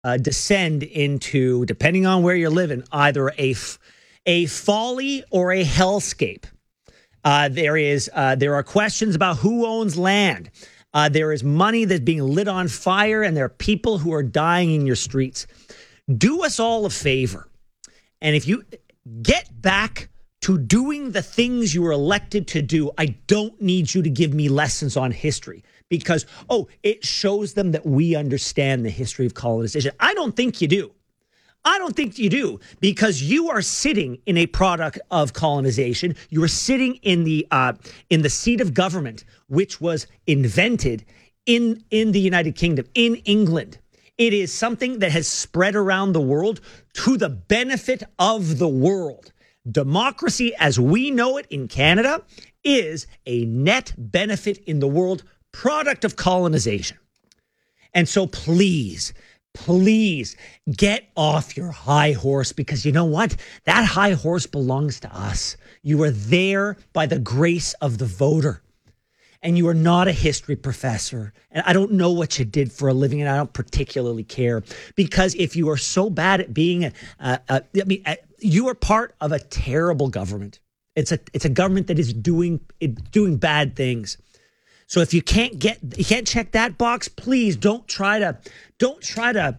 descend into, depending on where you're living, either a folly or a hellscape. There are questions about who owns land. There is money that's being lit on fire, and there are people who are dying in your streets. Do us all a favor. And if you get back to doing the things you were elected to do, I don't need you to give me lessons on history because, it shows them that we understand the history of colonization. I don't think you do. I don't think you do, because you are sitting in a product of colonization. You are sitting in the seat of government, which was invented in the United Kingdom, in England. It is something that has spread around the world to the benefit of the world. Democracy, as we know it in Canada, is a net benefit in the world, product of colonization. And so please get off your high horse, because you know what? That high horse belongs to us. You are there by the grace of the voter. And you are not a history professor. And I don't know what you did for a living, and I don't particularly care. Because if you are so bad at being you are part of a terrible government. It's a government that is doing bad things. So if you can't check that box, please don't try to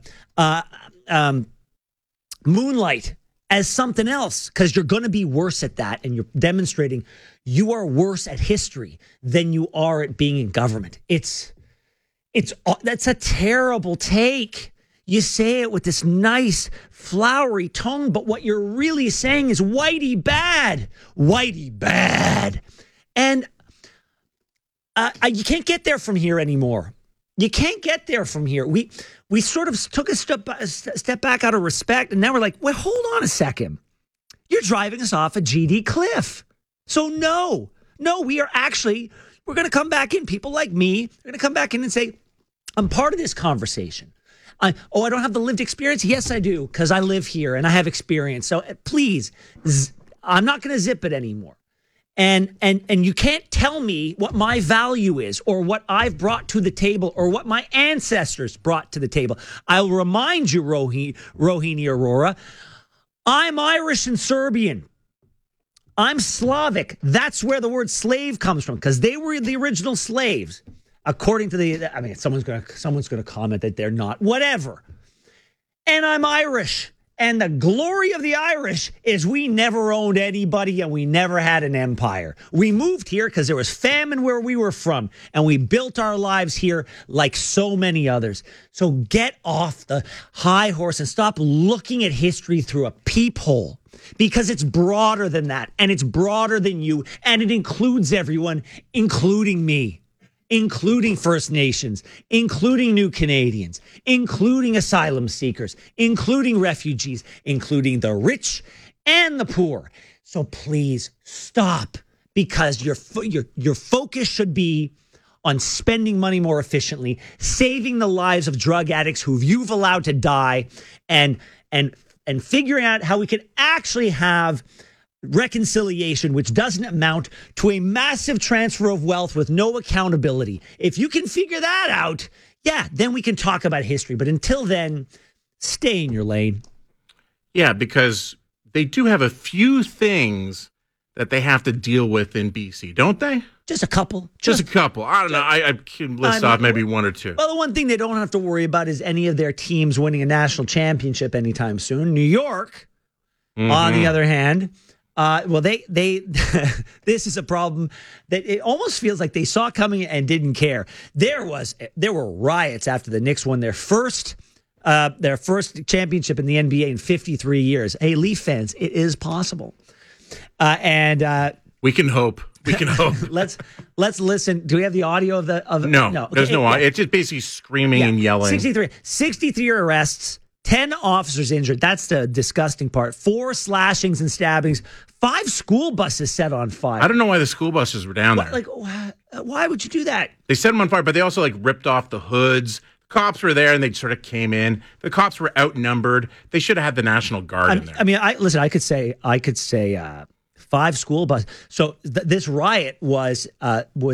moonlight as something else, because you're going to be worse at that, and you're demonstrating you are worse at history than you are at being in government. That's a terrible take. You say it with this nice flowery tone, but what you're really saying is whitey bad, and you can't get there from here anymore. You can't get there from here. We sort of took a step back out of respect, and now we're like, well, hold on a second. You're driving us off a GD cliff. So no, we're going to come back in. People like me are going to come back in and say, I'm part of this conversation. I don't have the lived experience. Yes, I do, because I live here and I have experience. So please, I'm not going to zip it anymore. And you can't tell me what my value is, or what I've brought to the table, or what my ancestors brought to the table. I'll remind you, Rohini Aurora, I'm Irish and Serbian. I'm Slavic. That's where the word slave comes from, because they were the original slaves, according to someone's going to comment that they're not. Whatever. And I'm Irish. And the glory of the Irish is we never owned anybody, and we never had an empire. We moved here because there was famine where we were from, and we built our lives here like so many others. So get off the high horse and stop looking at history through a peephole, because it's broader than that, and it's broader than you, and it includes everyone, including me, including First Nations, including New Canadians, including asylum seekers, including refugees, including the rich and the poor. So please stop, because your focus should be on spending money more efficiently, saving the lives of drug addicts who you've allowed to die, and figuring out how we can actually have reconciliation, which doesn't amount to a massive transfer of wealth with no accountability. If you can figure that out, then we can talk about history. But until then, stay in your lane. Yeah, because they do have a few things that they have to deal with in BC, don't they? Just a couple. Just a couple. I don't know. I can list off maybe one or two. Well, the one thing they don't have to worry about is any of their teams winning a national championship anytime soon. New York, on the other hand, they this is a problem that it almost feels like they saw coming and didn't care. There were riots after the Knicks won their first championship in the NBA in 53 years. Hey, Leaf fans, it is possible. We can hope. We can hope. Let's listen. Do we have the audio of the? No, okay, there's no audio. It's just basically screaming and yelling. 63 arrests. 10 officers injured. That's the disgusting part. 4 slashings and stabbings. 5 school buses set on fire. I don't know why the school buses were down there. Why would you do that? They set them on fire, but they also ripped off the hoods. Cops were there, and they sort of came in. The cops were outnumbered. They should have had the National Guard in there. I mean, I could say 5 school buses. So this riot was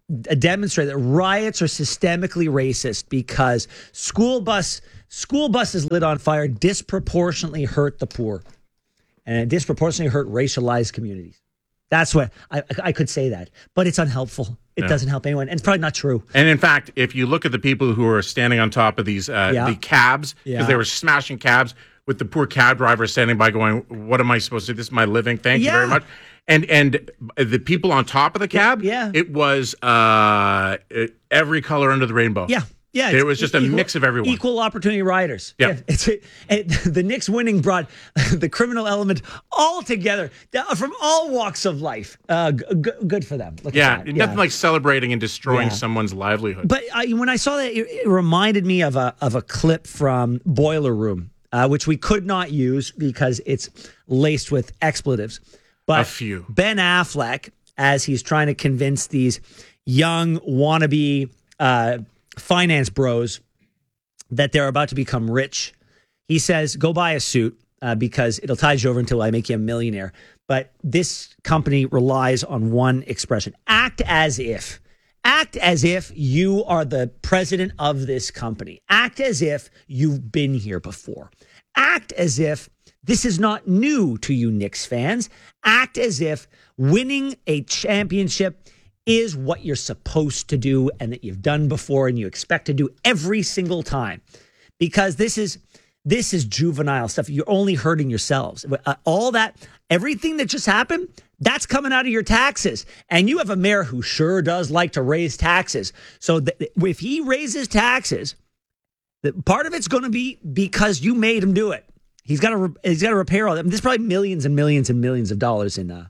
demonstrated that riots are systemically racist because school buses lit on fire disproportionately hurt the poor and it disproportionately hurt racialized communities. That's what I could say that, but it's unhelpful. It doesn't help anyone, and it's probably not true. And in fact, if you look at the people who are standing on top of these the cabs, because they were smashing cabs with the poor cab driver standing by going, what am I supposed to do? This is my living. Thank you very much. And the people on top of the cab, it was every color under the rainbow. Yeah, it was just a mix of everyone. Equal opportunity riders. Yeah. The Knicks winning brought the criminal element all together from all walks of life. Good for them. Look at that. Nothing like celebrating and destroying someone's livelihood. But when I saw that, it reminded me of a clip from Boiler Room, which we could not use because it's laced with expletives. But a few. Ben Affleck, as he's trying to convince these young wannabe finance bros that they're about to become rich, he says, go buy a suit because it'll tide you over until I make you a millionaire. But this company relies on one expression: act as if. Act as if you are the president of this company. Act as if you've been here before. Act as if this is not new to you Knicks fans. Act as if winning a championship is what you're supposed to do and that you've done before and you expect to do every single time. Because this is juvenile stuff. You're only hurting yourselves. All that, everything that just happened, that's coming out of your taxes. And you have a mayor who sure does like to raise taxes. So if he raises taxes, part of it's going to be because you made him do it. He's got to repair all that. There's probably millions and millions and millions of dollars in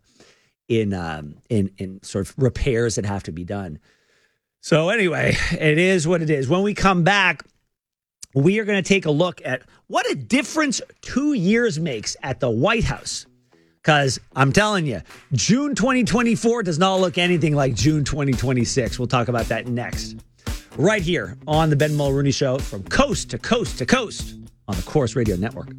sort of repairs that have to be done. So anyway, it is what it is. When we come back, we are going to take a look at what a difference 2 years makes at the White House. Because I'm telling you, June 2024 does not look anything like June 2026. We'll talk about that next. Right here on the Ben Mulrooney Show, from coast to coast to coast on the Corus Radio Network.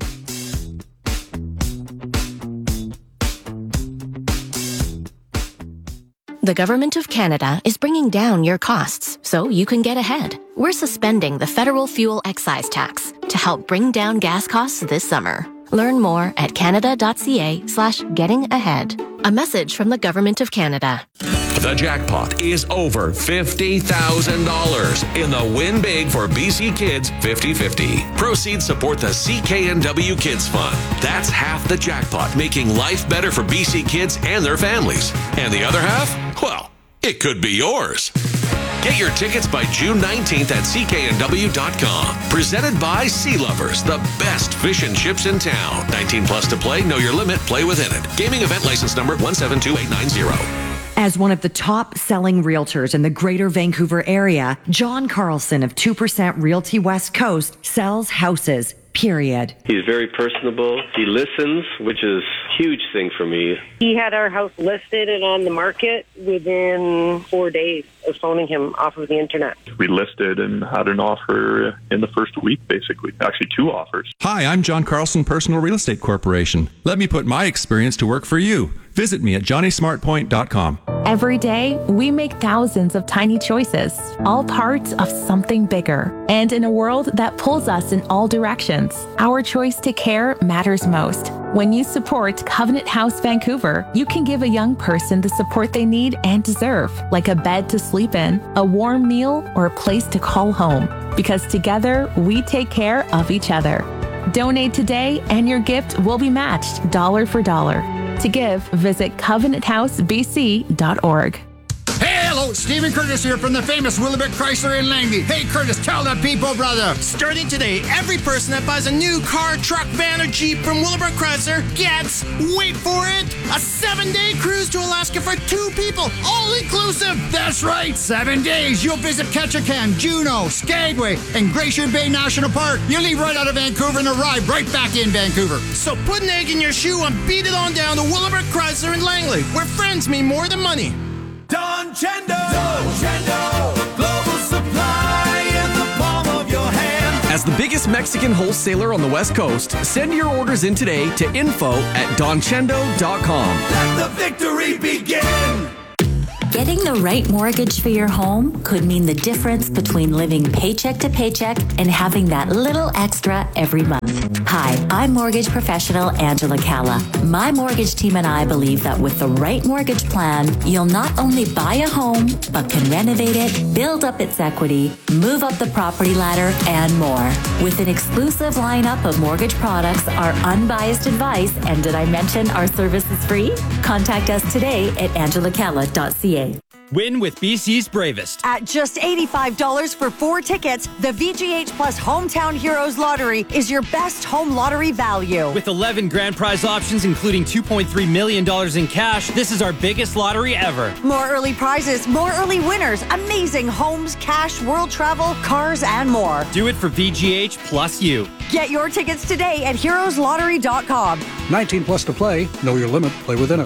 The Government of Canada is bringing down your costs so you can get ahead. We're suspending the federal fuel excise tax to help bring down gas costs this summer. Learn more at canada.ca/getting ahead. A message from the Government of Canada. The jackpot is over $50,000 in the Win Big for BC Kids 50/50. Proceeds support the CKNW Kids Fund. That's half the jackpot, making life better for BC kids and their families. And the other half? Well, it could be yours. Get your tickets by June 19th at cknw.com. Presented by Sea Lovers, the best fish and chips in town. 18 plus to play. Know your limit. Play within it. Gaming event license number 172890. As one of the top-selling realtors in the Greater Vancouver area, John Carlson of 2% Realty West Coast sells houses, period. He's very personable. He listens, which is a huge thing for me. He had our house listed and on the market within 4 days of phoning him off of the internet. We listed and had an offer in the first week, basically. Actually, 2 offers. Hi, I'm John Carlson, Personal Real Estate Corporation. Let me put my experience to work for you. Visit me at johnnysmartpoint.com. Every day, we make thousands of tiny choices, all parts of something bigger. And in a world that pulls us in all directions, our choice to care matters most. When you support Covenant House Vancouver, you can give a young person the support they need and deserve, like a bed to sleep in, a warm meal, or a place to call home. Because together, we take care of each other. Donate today and your gift will be matched dollar for dollar. To give, visit covenanthousebc.org. Hey, hello, Stephen Curtis here from the famous Willowbrook Chrysler in Langley. Hey, Curtis, tell the people, brother. Starting today, every person that buys a new car, truck, van, or Jeep from Willowbrook Chrysler gets, wait for it, a 7-day cruise to Alaska for 2 people, all inclusive. That's right, 7 days. You'll visit Ketchikan, Juneau, Skagway, and Glacier Bay National Park. You'll leave right out of Vancouver and arrive right back in Vancouver. So put an egg in your shoe and beat it on down to Willowbrook Chrysler in Langley, where friends mean more than money. Don Chendo, global supply in the palm of your hand. As the biggest Mexican wholesaler on the West Coast, send your orders in today to info@donchendo.com. Let the victory begin. Getting the right mortgage for your home could mean the difference between living paycheck to paycheck and having that little extra every month. Hi, I'm mortgage professional Angela Calla. My mortgage team and I believe that with the right mortgage plan, you'll not only buy a home, but can renovate it, build up its equity, move up the property ladder, and more. With an exclusive lineup of mortgage products, our unbiased advice, and did I mention our service is free? Contact us today at angelacalla.ca. Win with BC's Bravest. At just $85 for 4 tickets, the VGH Plus Hometown Heroes Lottery is your best home lottery value. With 11 grand prize options, including $2.3 million in cash, this is our biggest lottery ever. More early prizes, more early winners, amazing homes, cash, world travel, cars, and more. Do it for VGH plus you. Get your tickets today at heroeslottery.com. 19 plus to play. Know your limit. Play within it.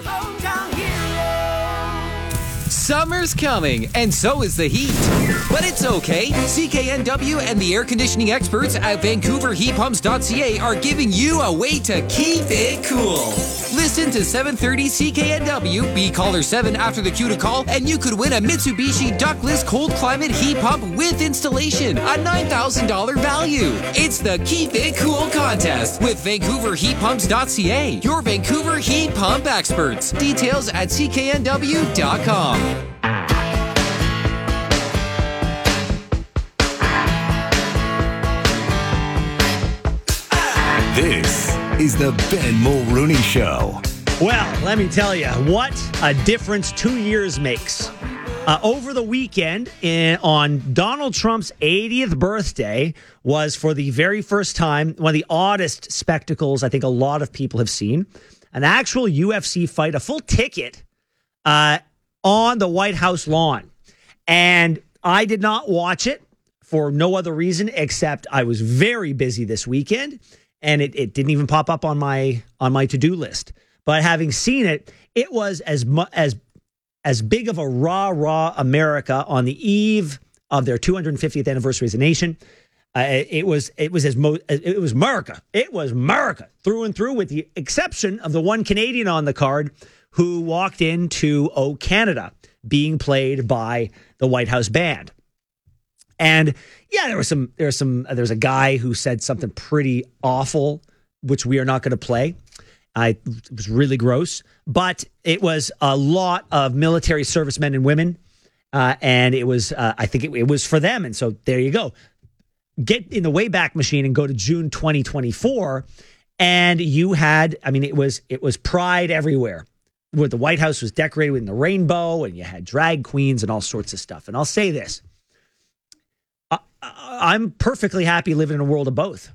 Summer's coming, and so is the heat. But it's okay. CKNW and the air conditioning experts at VancouverHeatPumps.ca are giving you a way to keep it cool. Listen to 730 CKNW, be caller 7 after the cue to call, and you could win a Mitsubishi ductless cold climate heat pump with installation, a $9,000 value. It's the Keep It Cool contest with VancouverHeatPumps.ca, your Vancouver heat pump experts. Details at CKNW.com. This is the Ben Mulrooney Show. Well, let me tell you, what a difference 2 years makes. Over the weekend, on Donald Trump's 80th birthday, was for the very first time one of the oddest spectacles I think a lot of people have seen. An actual UFC fight, a full ticket on the White House lawn. And I did not watch it for no other reason except I was very busy this weekend, and it didn't even pop up on my to-do list. But having seen it, it was as big of a rah America on the eve of their 250th anniversary as a nation. It was America. It was America through and through, with the exception of the one Canadian on the card who walked into "O Canada," being played by the White House band. And yeah, there's a guy who said something pretty awful, which we are not going to play. It was really gross, but it was a lot of military servicemen and women, and it was I think it was for them. And so there you go. Get in the Wayback Machine and go to June 2024, and you had, I mean, it was pride everywhere. Where the White House was decorated with the rainbow, and you had drag queens and all sorts of stuff. And I'll say this. I'm perfectly happy living in a world of both.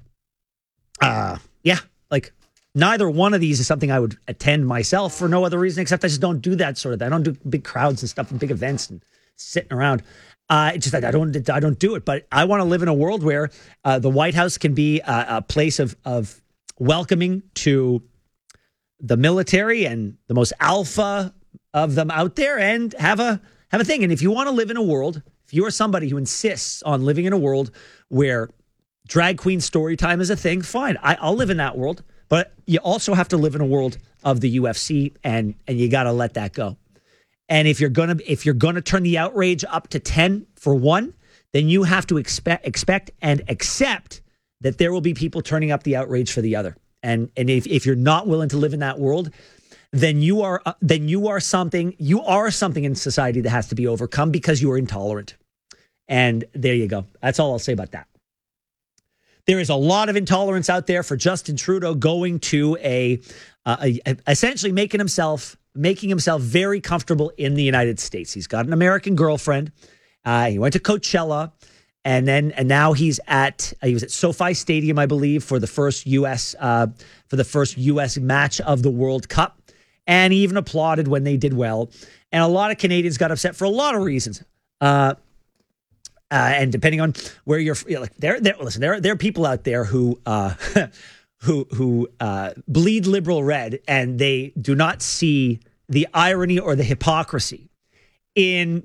Like neither one of these is something I would attend myself for no other reason except I just don't do that sort of thing. I don't do big crowds and stuff and big events and sitting around. It's just that I don't do it. But I want to live in a world where the White House can be a place of welcoming to the military and the most alpha of them out there, and have a thing. And if you want to live in a world, if you are somebody who insists on living in a world where drag queen story time is a thing, fine. I'll live in that world. But you also have to live in a world of the UFC, and you got to let that go. And if you're gonna turn the outrage up to 10 for one, then you have to expect and accept that there will be people turning up the outrage for the other. And if you're not willing to live in that world, then you are something in society that has to be overcome because you are intolerant. And there you go. That's all I'll say about that. There is a lot of intolerance out there for Justin Trudeau going to essentially making himself very comfortable in the United States. He's got an American girlfriend. He went to Coachella. And now he was at SoFi Stadium, I believe, for the first U.S. match of the World Cup, and he even applauded when they did well. And a lot of Canadians got upset for a lot of reasons. And depending on where you're, like, there are people out there who bleed liberal red, and they do not see the irony or the hypocrisy in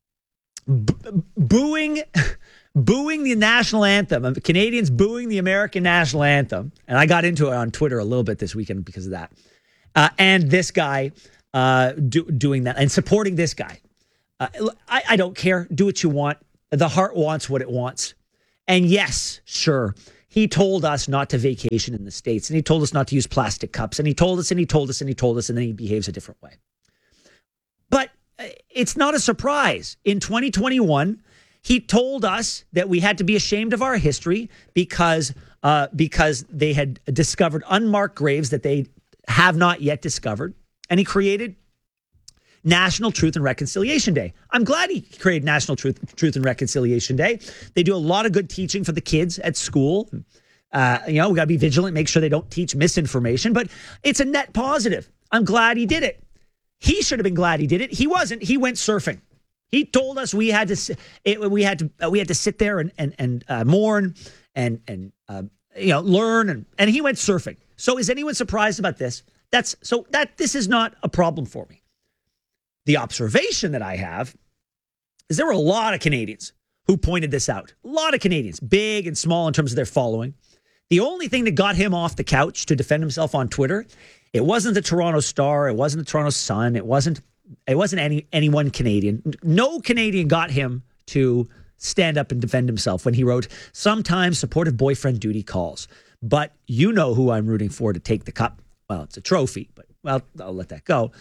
booing the national anthem, Canadians booing the American national anthem. And I got into it on Twitter a little bit this weekend because of that. And this guy doing that and supporting this guy. I don't care. Do what you want. The heart wants what it wants. And yes, sure, he told us not to vacation in the States, and he told us not to use plastic cups, and he told us, and he told us, and he told us, and then he behaves a different way. But it's not a surprise. In 2021, he told us that we had to be ashamed of our history because they had discovered unmarked graves that they have not yet discovered, and he created National Truth and Reconciliation Day. I'm glad he created National Truth and Reconciliation Day. They do a lot of good teaching for the kids at school. We got to be vigilant, make sure they don't teach misinformation, but it's a net positive. I'm glad he did it. He should have been glad he did it. He wasn't. He went surfing. He told us we had to sit there and mourn and learn, and he went surfing. So is anyone surprised about this? This is not a problem for me. The observation that I have is there were a lot of Canadians who pointed this out. A lot of Canadians, big and small in terms of their following. The only thing that got him off the couch to defend himself on Twitter, it wasn't the Toronto Star, it wasn't the Toronto Sun, it wasn't any one Canadian. No Canadian got him to stand up and defend himself when he wrote, "Sometimes supportive boyfriend duty calls. But you know who I'm rooting for to take the cup." Well, it's a trophy, but I'll let that go.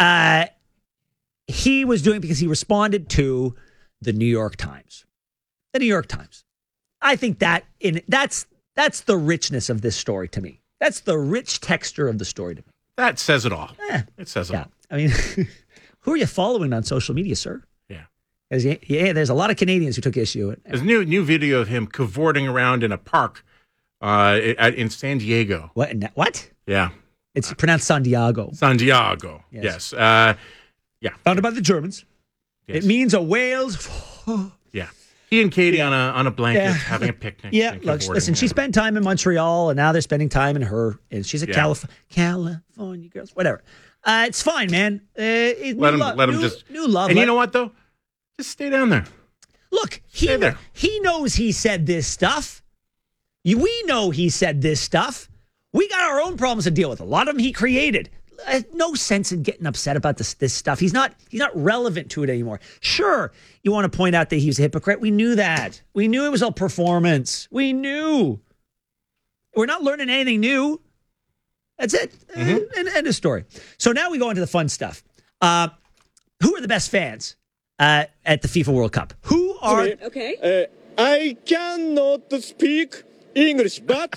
He was doing it because he responded to the New York Times. The New York Times. I think that's the richness of this story to me. That's the rich texture of the story to me. That says it all. It says it all. I mean, who are you following on social media, sir? Yeah. There's a lot of Canadians who took issue. There's a new video of him cavorting around in a park in San Diego. What? Yeah. It's pronounced Santiago. Santiago. Yes. Yeah. Founded by the Germans. Yes. It means a whale's. Yeah. He and Katie on a blanket having a picnic. Yeah. Look, listen, she spent time in Montreal, and now they're spending time in her. And she's a California girl. Whatever. It's fine, man. Let him just new love. And you know what though? Just stay down there. Look, he knows he said this stuff. We know he said this stuff. We got our own problems to deal with. A lot of them he created. No sense in getting upset about this stuff. He's not relevant to it anymore. Sure, you want to point out that he's a hypocrite. We knew that. We knew it was all performance. We knew. We're not learning anything new. That's it. End of story. So now we go into the fun stuff. Who are the best fans at the FIFA World Cup? Who are... Okay. I cannot speak English, but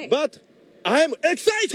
I'm excited!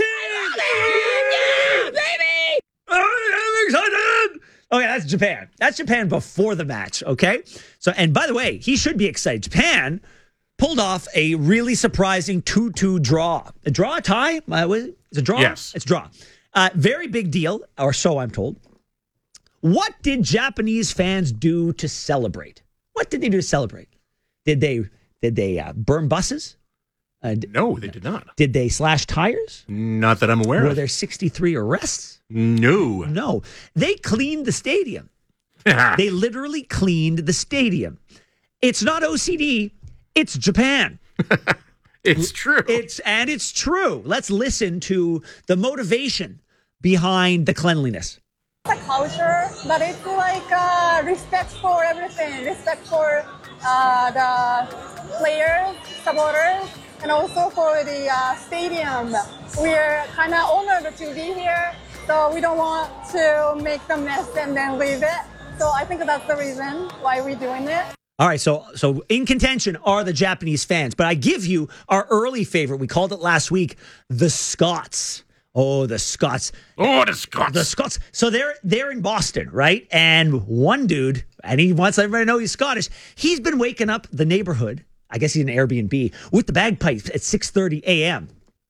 Yeah, baby! I'm excited! Okay, that's Japan. That's Japan before the match, okay? So, and by the way, he should be excited. Japan pulled off a really surprising 2-2 draw. A draw, a tie? It's a draw? Yes. It's a draw. Very big deal, or so I'm told. What did Japanese fans do to celebrate? What did they do to celebrate? Did they burn buses? No, they did not. Did they slash tires? Not that I'm aware of. Were there 63 arrests? No. They cleaned the stadium. They literally cleaned the stadium. It's not OCD. It's Japan. It's true. It's true. Let's listen to the motivation behind the cleanliness. It's a culture, but it's like respect for everything. Respect for the players, supporters, and also for the stadium. We're kind of honored to be here, so we don't want to make the mess and then leave it. So I think that's the reason why we're doing it. All right, so in contention are the Japanese fans, but I give you our early favorite. We called it last week, the Scots. Oh, the Scots. Oh, the Scots. The Scots. So they're in Boston, right? And one dude, and he wants everybody to know he's Scottish, he's been waking up the neighborhood, I guess he's in Airbnb, with the bagpipes at 6:30 a.m.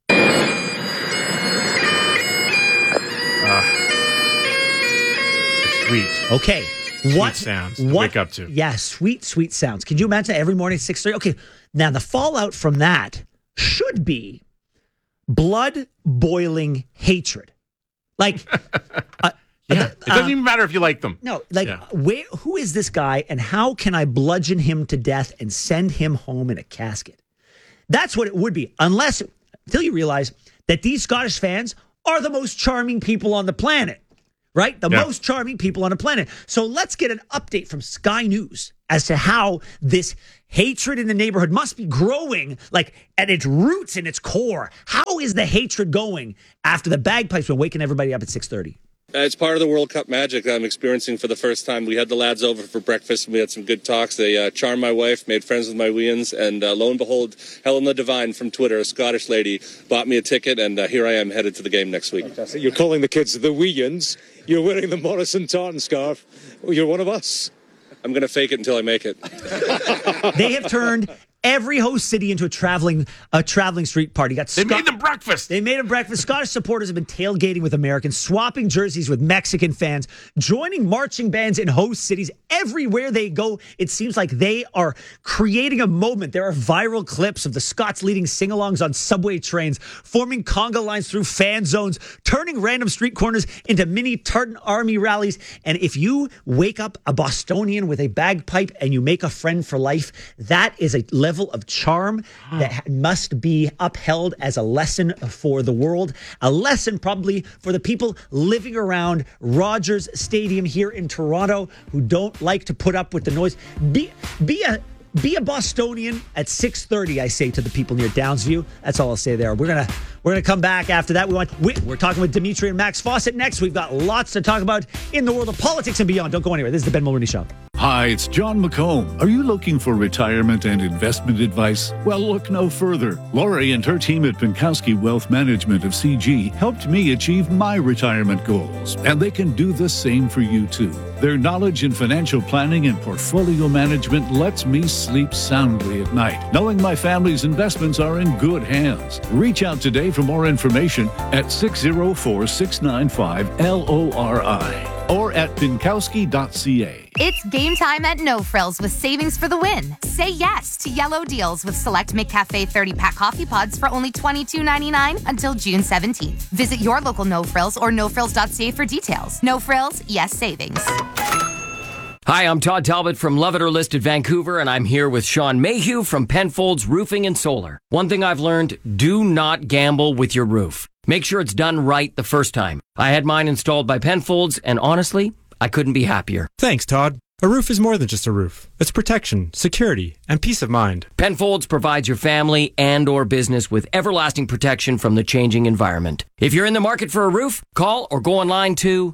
Sweet. Okay. Sweet sounds to wake up to. Yeah, sweet sounds. Can you imagine every morning at 6:30? Okay, now the fallout from that should be blood-boiling hatred. Like... it doesn't even matter if you like them. No, who is this guy and how can I bludgeon him to death and send him home in a casket? That's what it would be, until you realize that these Scottish fans are the most charming people on the planet. right? The most charming people on the planet. So let's get an update from Sky News as to how this hatred in the neighborhood must be growing, like at its roots and its core. How is the hatred going after the bagpipes were waking everybody up at 6:30? It's part of the World Cup magic I'm experiencing for the first time. We had the lads over for breakfast, and we had some good talks. They charmed my wife, made friends with my weans, and lo and behold, Helen the Divine from Twitter, a Scottish lady, bought me a ticket, and here I am headed to the game next week. Fantastic. You're calling the kids the weans. You're wearing the Morrison tartan scarf. You're one of us. I'm going to fake it until I make it. They have turned every host city into a traveling street party. They made them breakfast. They made them breakfast. Scottish supporters have been tailgating with Americans, swapping jerseys with Mexican fans, joining marching bands in host cities. Everywhere they go, it seems like they are creating a moment. There are viral clips of the Scots leading sing-alongs on subway trains, forming conga lines through fan zones, turning random street corners into mini tartan army rallies. And if you wake up a Bostonian with a bagpipe and you make a friend for life, that is a level of charm that must be upheld as a lesson for the world, a lesson probably for the people living around Rogers Stadium here in Toronto who don't like to put up with the noise. Be a Bostonian at 6:30, I say to the people near Downsview. That's all I'll say there. We're gonna come back after that. We're talking with Dimitri and Max Fawcett next. We've got lots to talk about in the world of politics and beyond. Don't go anywhere. This is the Ben Mulroney Show. Hi, it's John McComb. Are you looking for retirement and investment advice? Well, look no further. Lori and her team at Pinkowski Wealth Management of CG helped me achieve my retirement goals, and they can do the same for you too. Their knowledge in financial planning and portfolio management lets me sleep soundly at night, knowing my family's investments are in good hands. Reach out today for more information at 604-695-LORI or at pinkowski.ca. It's game time at No Frills with savings for the win. Say yes to yellow deals with select McCafe 30-pack coffee pods for only $22.99 until June 17th. Visit your local No Frills or nofrills.ca for details. No Frills, yes savings. Hi, I'm Todd Talbot from Love It or Listed Vancouver, and I'm here with Sean Mayhew from Penfolds Roofing and Solar. One thing I've learned, do not gamble with your roof. Make sure it's done right the first time. I had mine installed by Penfolds, and honestly, I couldn't be happier. Thanks, Todd. A roof is more than just a roof. It's protection, security, and peace of mind. Penfolds provides your family and or business with everlasting protection from the changing environment. If you're in the market for a roof, call or go online to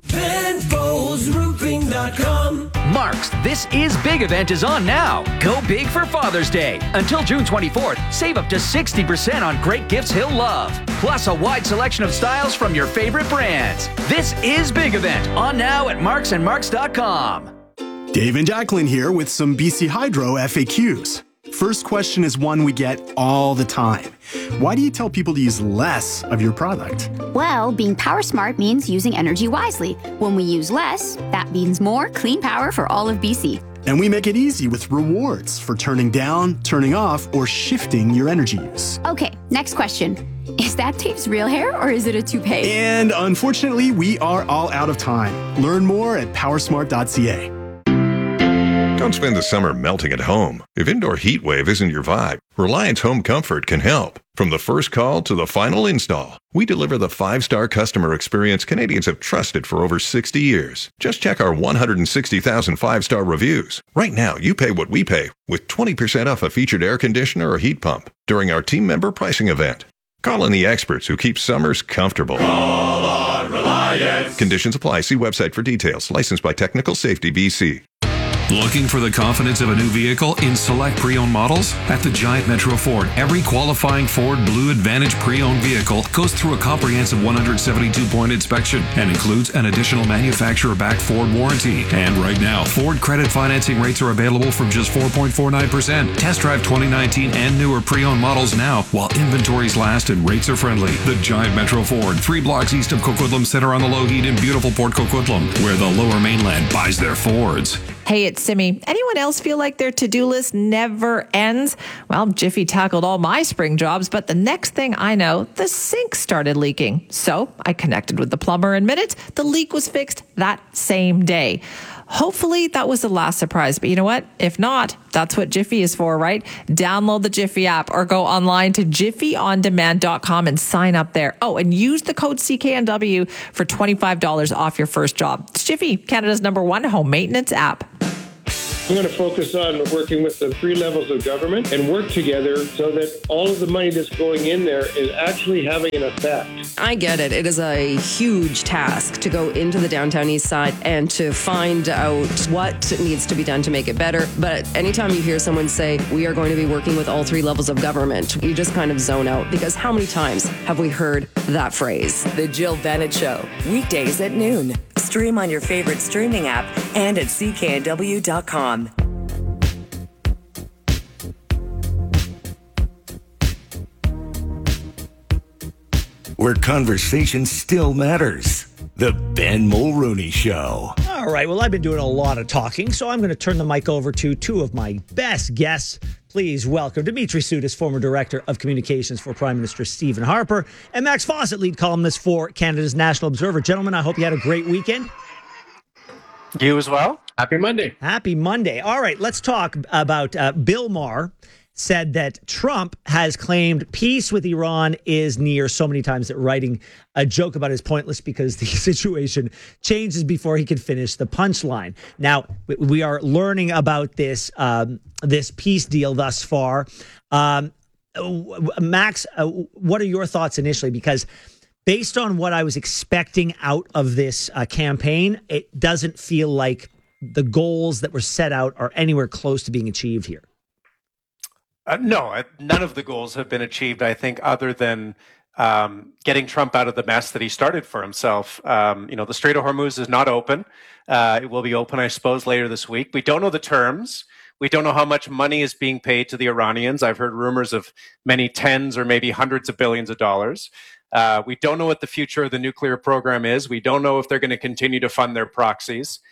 PenfoldsRoofing.com. Mark's This Is Big event is on now. Go big for Father's Day. Until June 24th, save up to 60% on great gifts he'll love. Plus a wide selection of styles from your favorite brands. This Is Big event on now at marksandmarks.com. Dave and Jacqueline here with some BC Hydro FAQs. First question is one we get all the time. Why do you tell people to use less of your product? Well, being power smart means using energy wisely. When we use less, that means more clean power for all of BC. And we make it easy with rewards for turning down, turning off, or shifting your energy use. Okay, next question. Is that Dave's real hair or is it a toupee? And unfortunately, we are all out of time. Learn more at powersmart.ca. Don't spend the summer melting at home. If indoor heat wave isn't your vibe, Reliance Home Comfort can help. From the first call to the final install, we deliver the 5-star customer experience Canadians have trusted for over 60 years. Just check our 160,000 5-star reviews. Right now, you pay what we pay with 20% off a featured air conditioner or heat pump during our team member pricing event. Call in the experts who keep summers comfortable. Call on Reliance. Conditions apply. See website for details. Licensed by Technical Safety BC. Looking for the confidence of a new vehicle in select pre-owned models? At the Giant Metro Ford, every qualifying Ford Blue Advantage pre-owned vehicle goes through a comprehensive 172-point inspection and includes an additional manufacturer-backed Ford warranty. And right now, Ford credit financing rates are available from just 4.49%. Test drive 2019 and newer pre-owned models now while inventories last and rates are friendly. The Giant Metro Ford, 3 blocks east of Coquitlam Center on the Lougheed in beautiful Port Coquitlam, where the Lower Mainland buys their Fords. Hey, it's Simi. Anyone else feel like their to-do list never ends? Well, Jiffy tackled all my spring jobs, but the next thing I know, the sink started leaking. So I connected with the plumber in minutes. The leak was fixed that same day. Hopefully that was the last surprise, but you know what? If not, that's what Jiffy is for, right? Download the Jiffy app or go online to jiffyondemand.com and sign up there. Oh, and use the code CKNW for $25 off your first job. It's Jiffy, Canada's #1 home maintenance app. I'm going to focus on working with the 3 levels of government and work together so that all of the money that's going in there is actually having an effect. I get it. It is a huge task to go into the downtown east side and to find out what needs to be done to make it better. But anytime you hear someone say, we are going to be working with all 3 levels of government, you just kind of zone out, because how many times have we heard that phrase? The Jill Bennett Show, weekdays at noon. Stream on your favorite streaming app and at cknw.com. Where conversation still matters. The Ben Mulrooney Show. All right. Well, I've been doing a lot of talking, so I'm going to turn the mic over to 2 of my best guests. Please welcome Dimitri Soudis, former Director of Communications for Prime Minister Stephen Harper, and Max Fawcett, lead columnist for Canada's National Observer. Gentlemen, I hope you had a great weekend. You as well. Happy Monday. Happy Monday. All right, let's talk about Bill Maher said that Trump has claimed peace with Iran is near so many times that writing a joke about it is pointless because the situation changes before he can finish the punchline. Now, we are learning about this this peace deal thus far. Max, what are your thoughts initially? Because based on what I was expecting out of this campaign, it doesn't feel like the goals that were set out are anywhere close to being achieved here. No, none of the goals have been achieved, I think, other than getting Trump out of the mess that he started for himself. The Strait of Hormuz is not open. It will be open, I suppose, later this week. We don't know the terms. We don't know how much money is being paid to the Iranians. I've heard rumors of many tens or maybe hundreds of billions of dollars. We don't know what the future of the nuclear program is. We don't know if they're going to continue to fund their proxies.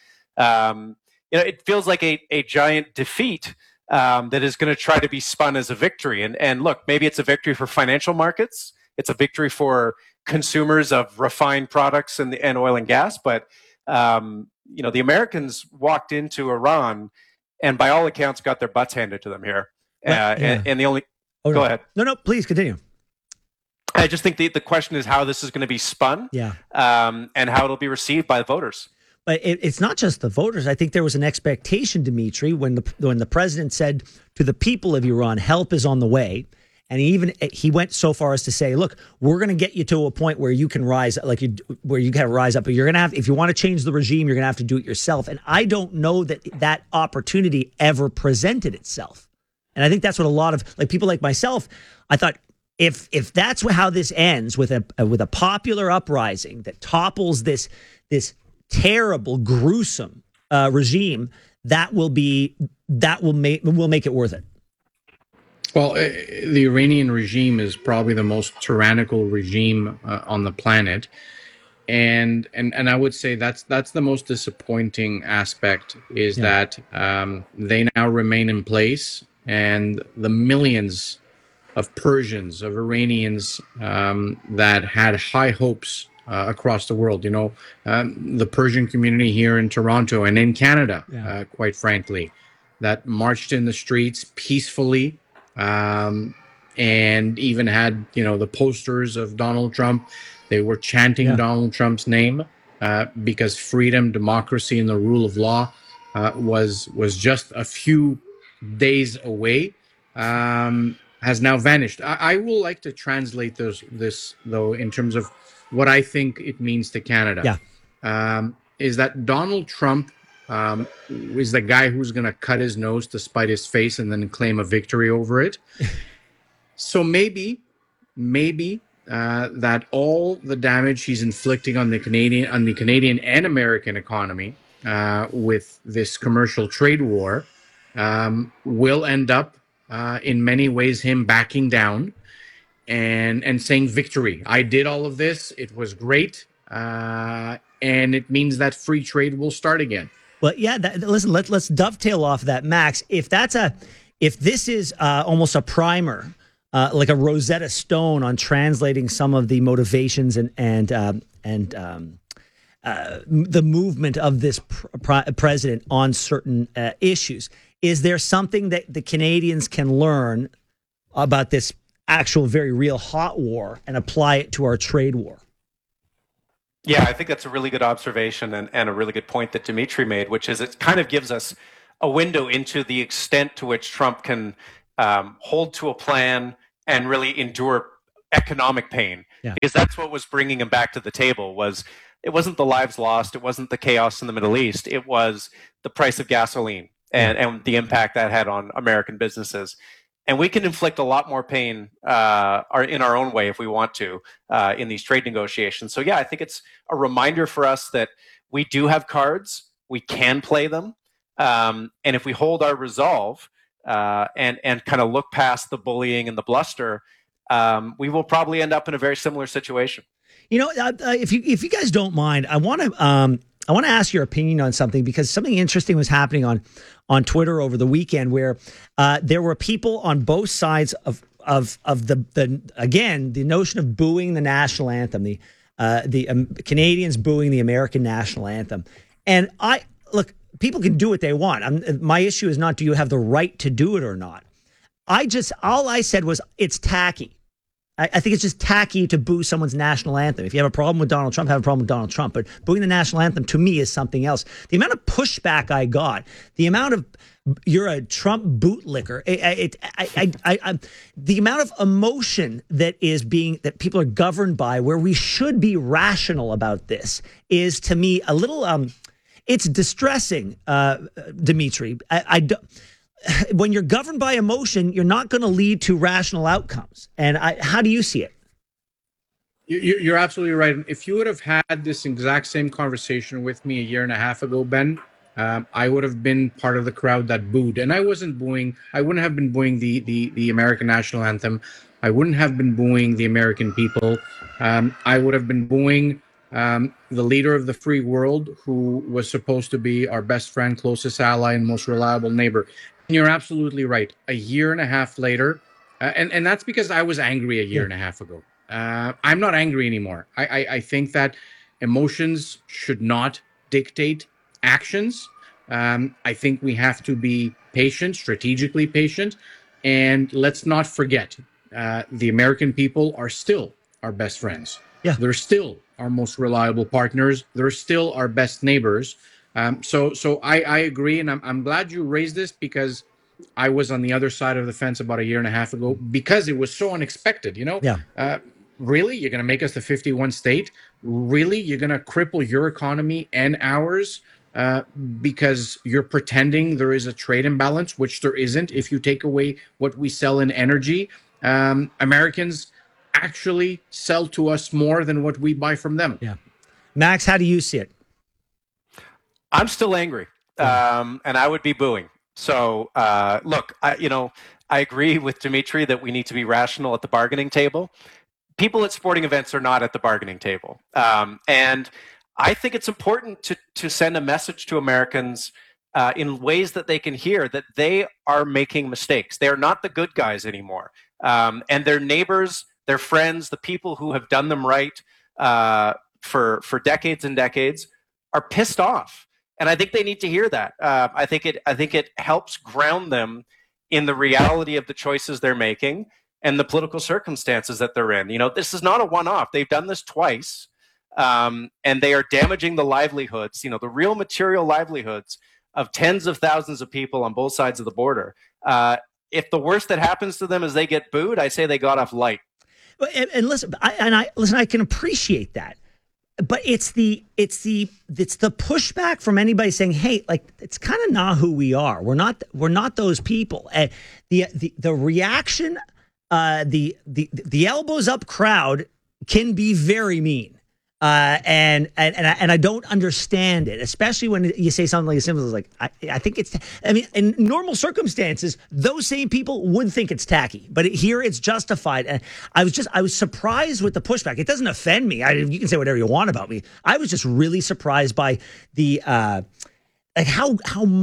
It feels like a giant defeat that is going to try to be spun as a victory. And look, maybe it's a victory for financial markets. It's a victory for consumers of refined products and oil and gas. But, the Americans walked into Iran and by all accounts got their butts handed to them here. And the only... Go ahead. No, please continue. I just think the question is how this is going to be spun and how it'll be received by the voters. But it's not just the voters. I think there was an expectation, Dimitri, when the president said to the people of Iran, help is on the way. And he went so far as to say, look, we're going to get you to a point where you can rise, where you can rise up. But you're going to have, if you want to change the regime, you're going to have to do it yourself. And I don't know that opportunity ever presented itself. And I think that's what a lot of people like myself, I thought, if that's how this ends with a popular uprising that topples this terrible, gruesome regime, will make it worth it. Well, the Iranian regime is probably the most tyrannical regime on the planet, and I would say that's the most disappointing aspect is that they now remain in place, and the millions of Persians, of Iranians that had high hopes across the world. The Persian community here in Toronto and in Canada, quite frankly, that marched in the streets peacefully and even had, the posters of Donald Trump. They were chanting Donald Trump's name because freedom, democracy, and the rule of law was just a few days away. Has now vanished. I will like to translate this though in terms of what I think it means to Canada. Is that Donald Trump is the guy who's going to cut his nose to spite his face and then claim a victory over it. So maybe that all the damage he's inflicting on the Canadian and American economy with this commercial trade war will end up in many ways him backing down and saying victory. I did all of this. It was great. And it means that free trade will start again. Well, listen, let's dovetail off that, Max. If this is almost a primer, like a Rosetta Stone on translating some of the motivations and the movement of this president on certain issues. Is there something that the Canadians can learn about this actual very real hot war and apply it to our trade war? Yeah, I think that's a really good observation and a really good point that Dimitri made, which is it kind of gives us a window into the extent to which Trump can hold to a plan and really endure economic pain. Yeah. Because that's what was bringing him back to the table. It wasn't the lives lost, it wasn't the chaos in the Middle East, it was the price of gasoline and the impact that had on American businesses. And we can inflict a lot more pain in our own way if we want to in these trade negotiations. So, yeah, I think it's a reminder for us that we do have cards. We can play them. And if we hold our resolve and kind of look past the bullying and the bluster, we will probably end up in a very similar situation. You know, if you guys don't mind, I want to ask your opinion on something, because something interesting was happening on Twitter over the weekend where there were people on both sides of the notion of booing the national anthem, the Canadians booing the American national anthem. And look, people can do what they want. My issue is not, do you have the right to do it or not? All I said was it's tacky. I think it's just tacky to boo someone's national anthem. If you have a problem with Donald Trump, have a problem with Donald Trump. But booing the national anthem, to me, is something else. The amount of pushback I got, the amount of you're a Trump bootlicker, the amount of emotion that people are governed by, where we should be rational about this, is to me a little. It's distressing, Dimitri. When you're governed by emotion, you're not going to lead to rational outcomes. And how do you see it? You're absolutely right. If you would have had this exact same conversation with me a year and a half ago, Ben, I would have been part of the crowd that booed. And I wasn't booing. I wouldn't have been booing the American national anthem. I wouldn't have been booing the American people. I would have been booing the leader of the free world, who was supposed to be our best friend, closest ally, and most reliable neighbor. You're absolutely right. A year and a half later, and that's because I was angry a year and a half ago. I'm not angry anymore. I think that emotions should not dictate actions. I think we have to be patient, strategically patient, and let's not forget, the American people are still our best friends. Yeah. They're still our most reliable partners. They're still our best neighbors. So I agree, and I'm glad you raised this, because I was on the other side of the fence about a year and a half ago, because it was so unexpected. Yeah. Really, you're going to make us the 51 state? Really, you're going to cripple your economy and ours because you're pretending there is a trade imbalance, which there isn't. If you take away what we sell in energy, Americans actually sell to us more than what we buy from them. Yeah. Max, how do you see it? I'm still angry, and I would be booing. So, look, I agree with Dimitri that we need to be rational at the bargaining table. People at sporting events are not at the bargaining table. And I think it's important to send a message to Americans in ways that they can hear that they are making mistakes. They are not the good guys anymore. And their neighbors, their friends, the people who have done them right for decades and decades are pissed off. And I think they need to hear that. I think it helps ground them in the reality of the choices they're making and the political circumstances that they're in. This is not a one-off. They've done this twice, and they are damaging the livelihoods, the real material livelihoods of tens of thousands of people on both sides of the border. If the worst that happens to them is they get booed, I say they got off light. And listen, I can appreciate that. But it's the pushback from anybody saying, "Hey, like, it's kind of not who we are. We're not those people." And the reaction, the elbows up crowd can be very mean, and I don't understand it, especially when you say something as simple as like, I think it's. I mean, in normal circumstances, those same people would think it's tacky, but here it's justified. And I was surprised with the pushback. It doesn't offend me. You can say whatever you want about me. I was just really surprised by the like how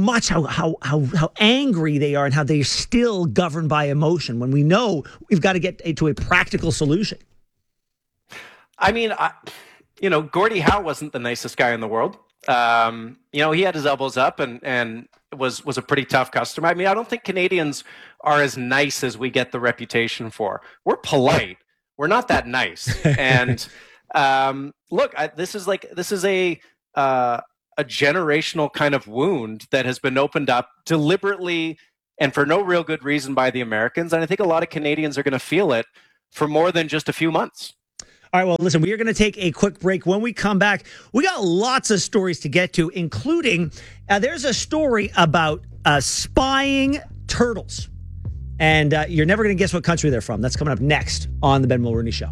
angry they are and how they're still governed by emotion when we know we've got to get to a practical solution. I mean, Gordie Howe wasn't the nicest guy in the world. He had his elbows up and was a pretty tough customer. I mean, I don't think Canadians are as nice as we get the reputation for. We're polite. We're not that nice. And look, this is a generational kind of wound that has been opened up deliberately and for no real good reason by the Americans. And I think a lot of Canadians are going to feel it for more than just a few months. All right, well, listen, we are going to take a quick break. When we come back, we got lots of stories to get to, including there's a story about spying turtles. And you're never going to guess what country they're from. That's coming up next on The Ben Mulroney Show.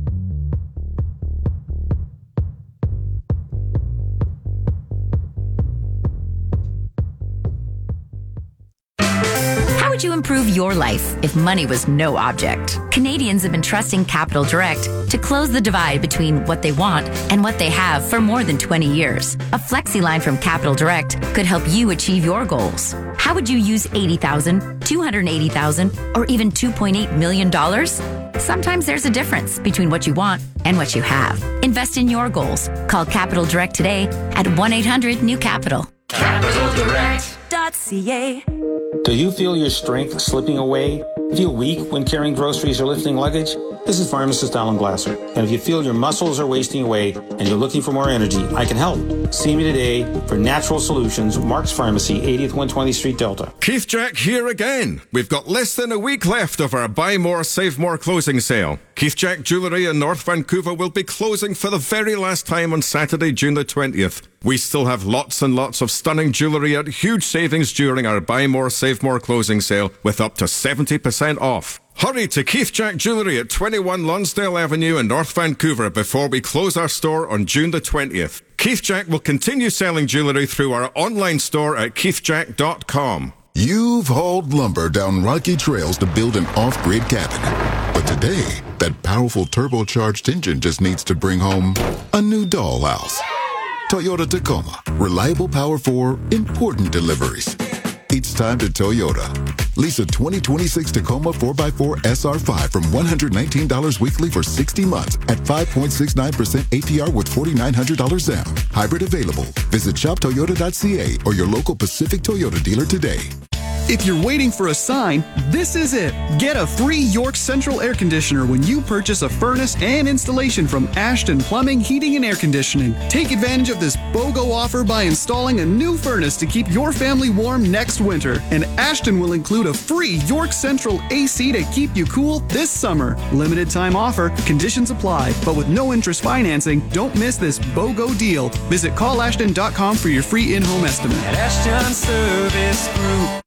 How would you improve your life if money was no object? Canadians have been trusting Capital Direct to close the divide between what they want and what they have for more than 20 years. A flexi line from Capital Direct could help you achieve your goals. How would you use $80,000, $280,000, or even $2.8 million? Sometimes there's a difference between what you want and what you have. Invest in your goals. Call Capital Direct today at 1-800-NEW-CAPITAL. CapitalDirect.ca. Do you feel your strength slipping away? Feel weak when carrying groceries or lifting luggage? This is pharmacist Alan Glasser. And if you feel your muscles are wasting away and you're looking for more energy, I can help. See me today for Natural Solutions, Mark's Pharmacy, 80th 120th Street, Delta. Keith Jack here again. We've got less than a week left of our Buy More, Save More closing sale. Keith Jack Jewellery in North Vancouver will be closing for the very last time on Saturday, June the 20th. We still have lots and lots of stunning jewellery at huge savings during our Buy More, Save More closing sale with up to 70% off. Hurry to Keith Jack Jewellery at 21 Lonsdale Avenue in North Vancouver before we close our store on June the 20th. Keith Jack will continue selling jewellery through our online store at keithjack.com. You've hauled lumber down rocky trails to build an off-grid cabin. But today, that powerful turbocharged engine just needs to bring home a new dollhouse. Toyota Tacoma. Reliable power for important deliveries. It's time to Toyota. Lease a 2026 Tacoma 4x4 SR5 from $119 weekly for 60 months at 5.69% APR with $4,900 ZEM. Hybrid available. Visit shoptoyota.ca or your local Pacific Toyota dealer today. If you're waiting for a sign, this is it. Get a free York Central air conditioner when you purchase a furnace and installation from Ashton Plumbing, Heating and Air Conditioning. Take advantage of this BOGO offer by installing a new furnace to keep your family warm next winter. And Ashton will include a free York Central AC to keep you cool this summer. Limited time offer, conditions apply, but with no interest financing, don't miss this BOGO deal. Visit callashton.com for your free in-home estimate. At Ashton Service Group.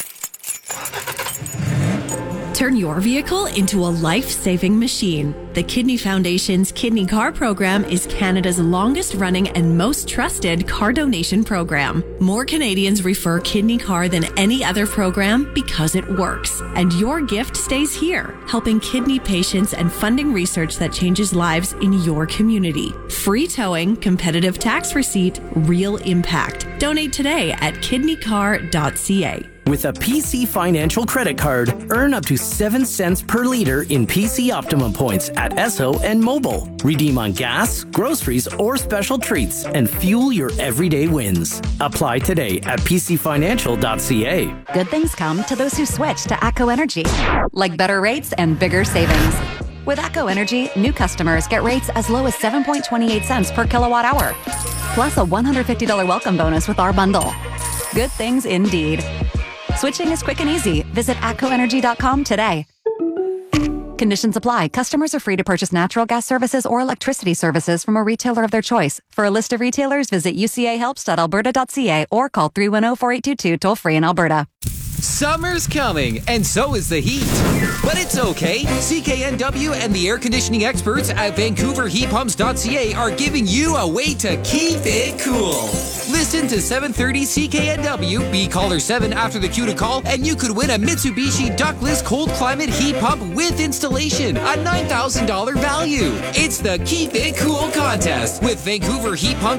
Turn your vehicle into a life-saving machine. The Kidney Foundation's Kidney Car program is Canada's longest-running and most trusted car donation program. More Canadians refer Kidney Car than any other program because it works. And your gift stays here, helping kidney patients and funding research that changes lives in your community. Free towing, competitive tax receipt, real impact. Donate today at kidneycar.ca. With a PC Financial credit card, earn up to 7 cents per liter in PC Optimum points at Esso and Mobile. Redeem on gas, groceries, or special treats and fuel your everyday wins. Apply today at pcfinancial.ca. Good things come to those who switch to ATCO Energy, like better rates and bigger savings. With ATCO Energy, new customers get rates as low as 7.28 cents per kilowatt hour, plus a $150 welcome bonus with our bundle. Good things indeed. Switching is quick and easy. Visit atcoenergy.com today. Conditions apply. Customers are free to purchase natural gas services or electricity services from a retailer of their choice. For a list of retailers, visit ucahelps.alberta.ca or call 310-4822 toll-free in Alberta. Summer's coming, and so is the heat. But it's okay. CKNW and the air conditioning experts at VancouverHeatPumps.ca are giving you a way to keep it cool. Listen to 730 CKNW, be caller 7 after the cue to call, and you could win a Mitsubishi ductless cold climate heat pump with installation, a $9,000 value. It's the Keep It Cool contest with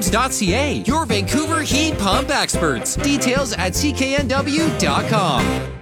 VancouverHeatPumps.ca, your Vancouver heat pump experts. Details at CKNW.com.